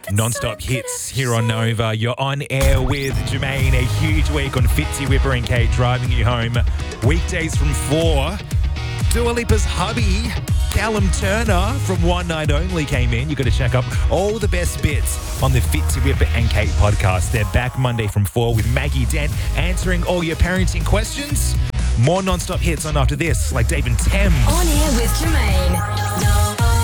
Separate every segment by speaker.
Speaker 1: Non-stop hits here on Nova. You're on air with Jermaine. A huge week on Fitzy, Whipper and Kate driving you home. Weekdays from 4. Dua Lipa's hubby, Callum Turner from One Night Only came in. You've got to check up all the best bits on the Fitzy, Whipper and Kate podcast. They're back Monday from 4 with Maggie Dent answering all your parenting questions. More non-stop hits on after this, like Dave and Thames.
Speaker 2: On air with Jermaine.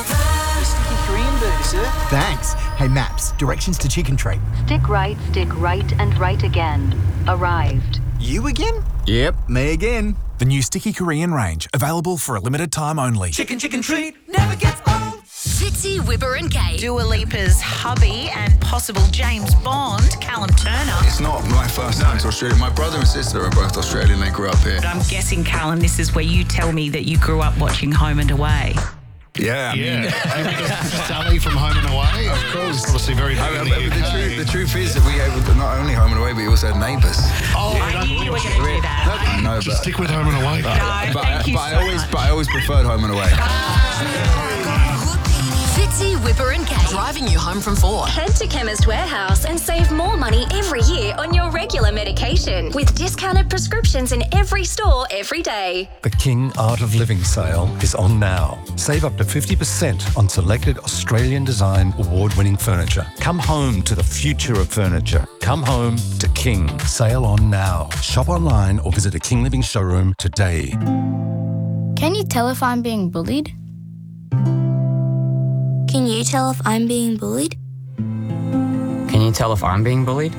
Speaker 3: Thanks. Hey, maps, directions to Chicken Treat.
Speaker 4: Stick right, and right again. Arrived.
Speaker 3: You again? Yep, me again.
Speaker 5: The new Sticky Korean range, available for a limited time only.
Speaker 6: Chicken treat never gets old.
Speaker 2: Fitzy, Whipper and Kate.
Speaker 7: Dua Lipa's hubby and possible James Bond, Callum Turner.
Speaker 8: It's not my first time to Australia. My brother and sister are both Australian. They grew up here.
Speaker 7: But I'm guessing, Callum, this is where you tell me that you grew up watching Home and Away.
Speaker 8: Yeah, I mean,
Speaker 9: Sally from Home and Away.
Speaker 8: Of course.
Speaker 9: Obviously very big in the UK.
Speaker 8: The truth is that we had not only Home and Away, but we also had Neighbours.
Speaker 7: Oh, yeah, I knew you were going to do that.
Speaker 8: I know,
Speaker 9: Just stick with Home and Away.
Speaker 8: But I always preferred Home and Away.
Speaker 2: Fitzy, Whipper and Kate. Driving you home from 4. Head to Chemist Warehouse and save more money every year on your regular medication with discounted prescriptions in every store every day.
Speaker 10: The King Art of Living sale is on now. Save up to 50% on selected Australian design award-winning furniture. Come home to the future of furniture. Come home to King. Sale on now. Shop online or visit a King Living showroom today.
Speaker 11: Can you tell if I'm being bullied? Can you tell if I'm being bullied?
Speaker 12: Can you tell if I'm being bullied?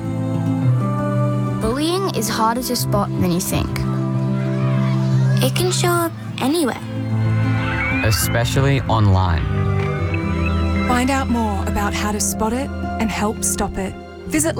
Speaker 11: Bullying is harder to spot than you think. It can show up anywhere.
Speaker 12: Especially online.
Speaker 13: Find out more about how to spot it and help stop it. Visit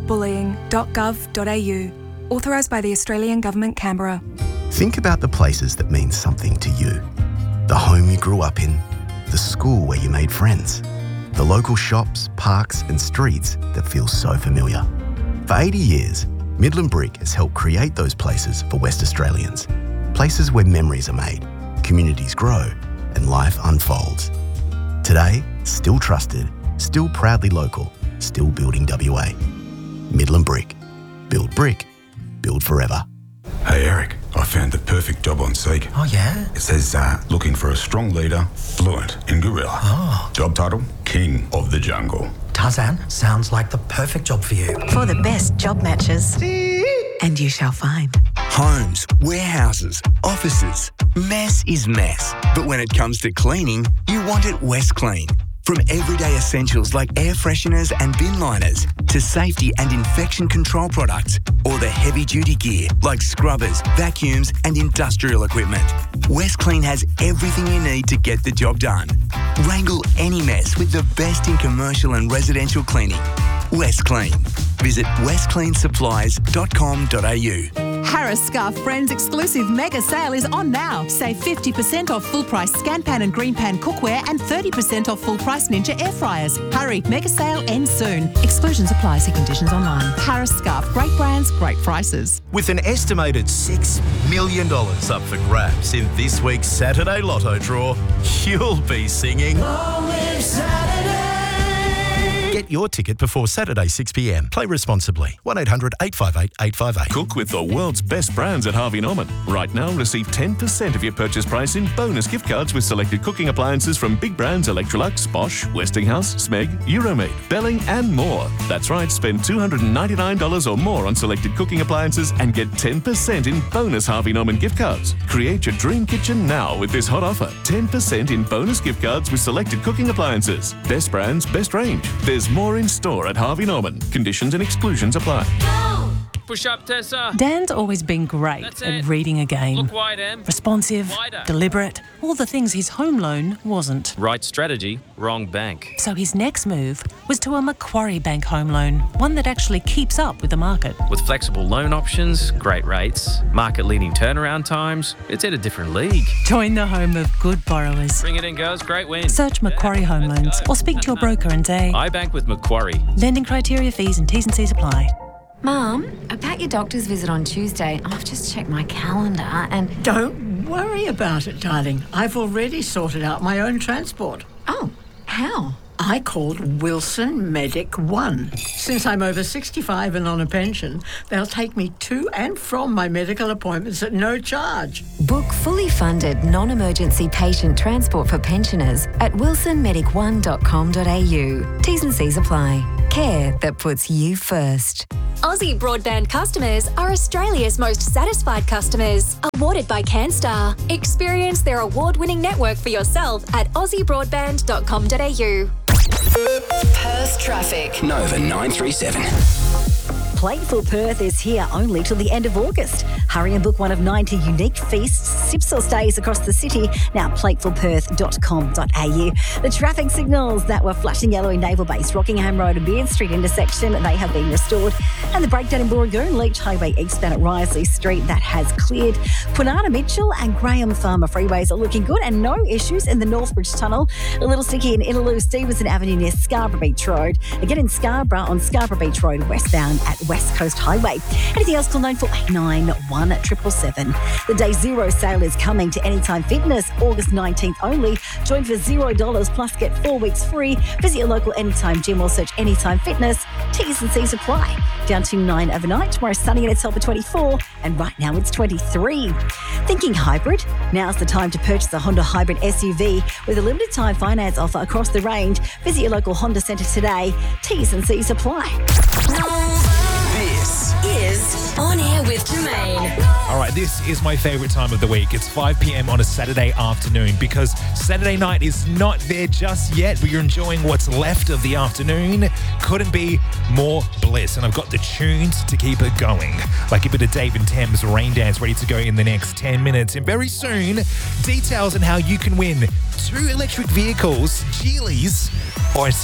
Speaker 13: letsstopbullying.gov.au. Authorised by the Australian Government, Canberra.
Speaker 14: Think about the places that mean something to you. The home you grew up in, the school where you made friends, the local shops, parks and streets that feel so familiar. For 80 years, Midland Brick has helped create those places for West Australians. Places where memories are made, communities grow and life unfolds. Today, still trusted, still proudly local, still building WA. Midland Brick. Build brick, build forever.
Speaker 15: Hey Eric, I found the perfect job on Seek.
Speaker 6: Oh yeah?
Speaker 15: It says looking for a strong leader, fluent in gorilla.
Speaker 6: Oh.
Speaker 15: Job title, King of the Jungle.
Speaker 6: Tarzan, sounds like the perfect job for you.
Speaker 7: For the best job matches. And you shall find.
Speaker 16: Homes, warehouses, offices. Mess is mess. But when it comes to cleaning, you want it West Clean. From everyday essentials like air fresheners and bin liners to safety and infection control products, or the heavy-duty gear like scrubbers, vacuums and industrial equipment. West Clean has everything you need to get the job done. Wrangle any mess with the best in commercial and residential cleaning. West Clean. Visit westcleansupplies.com.au.
Speaker 17: Harris Scarf Friends exclusive mega sale is on now. Save 50% off full price Scan Pan and Green Pan cookware and 30% off full price Ninja air fryers. Hurry, mega sale ends soon. Exclusions apply. See conditions online. Harris Scarf, great brands, great prices.
Speaker 18: With an estimated $6 million up for grabs in this week's Saturday Lotto draw, you'll be singing Long Live Saturday. Get your ticket before Saturday 6 p.m. Play responsibly. 1-800-858-858.
Speaker 19: Cook with the world's best brands at Harvey Norman. Right now, receive 10% of your purchase price in bonus gift cards with selected cooking appliances from big brands Electrolux, Bosch, Westinghouse, Smeg, Euromaid, Belling and more. That's right, spend $299 or more on selected cooking appliances and get 10% in bonus Harvey Norman gift cards. Create your dream kitchen now with this hot offer. 10% in bonus gift cards with selected cooking appliances. Best brands, best range. There's more in store at Harvey Norman. Conditions and exclusions apply.
Speaker 20: Push up, Tessa.
Speaker 7: Dan's always been great at reading a game.
Speaker 20: Look wide, Em.
Speaker 7: Responsive, deliberate, all the things his home loan wasn't.
Speaker 20: Right strategy, wrong bank.
Speaker 7: So his next move was to a Macquarie Bank home loan, one that actually keeps up with the market.
Speaker 20: With flexible loan options, great rates, market-leading turnaround times, it's at a different league.
Speaker 7: Join the home of good borrowers.
Speaker 20: Bring it in, girls. Great win.
Speaker 7: Search Macquarie Home Loans or speak to your broker and say,
Speaker 20: I bank with Macquarie.
Speaker 7: Lending criteria, fees and T's and C's apply.
Speaker 4: Mum, about your doctor's visit on Tuesday, I've just checked my calendar and...
Speaker 2: Don't worry about it, darling. I've already sorted out my own transport.
Speaker 4: Oh, how?
Speaker 21: I called Wilson Medic One. Since I'm over 65 and on a pension, they'll take me to and from my medical appointments at no charge.
Speaker 4: Book fully funded non-emergency patient transport for pensioners at wilsonmedic1.com.au. T's and C's apply. Care that puts you first.
Speaker 2: Aussie Broadband customers are Australia's most satisfied customers. Awarded by CanStar. Experience their award-winning network for yourself at aussiebroadband.com.au.
Speaker 22: Perth traffic.
Speaker 23: Nova 937.
Speaker 22: Plateful Perth is here only till the end of August. Hurry and book one of 90 unique feasts, sips or stays across the city. Now platefulperth.com.au. The traffic signals that were flashing yellow in Naval Base, Rockingham Road and Beard Street intersection, they have been restored. And the breakdown in Booragoon, Leach Highway eastbound at Risley Street, that has cleared. Punana Mitchell and Graham Farmer freeways are looking good and no issues in the Northbridge Tunnel. A little sticky in Innaloo, Stevenson Avenue near Scarborough Beach Road. Again in Scarborough on Scarborough Beach Road westbound at West Coast Highway. Anything else, call 94891777. The Day Zero sale is coming to Anytime Fitness, August 19th only. Join for $0 plus get 4 weeks free. Visit your local Anytime gym or search Anytime Fitness. T's and C's apply. Down to 9 overnight. Tomorrow sunny and it's held for 24, and right now it's 23. Thinking hybrid? Now's the time to purchase a Honda Hybrid SUV with a limited time finance offer across the range. Visit your local Honda Centre today. T's and C's apply. This is On Air with Jermaine.
Speaker 1: All right, this is my favourite time of the week. It's 5 p.m. on a Saturday afternoon because Saturday night is not there just yet, but you're enjoying what's left of the afternoon. Couldn't be more bliss. And I've got the tunes to keep it going. Like a bit of Dave and Thames Rain Dance ready to go in the next 10 minutes. And very soon, details on how you can win 2 electric vehicles, Geely's, or a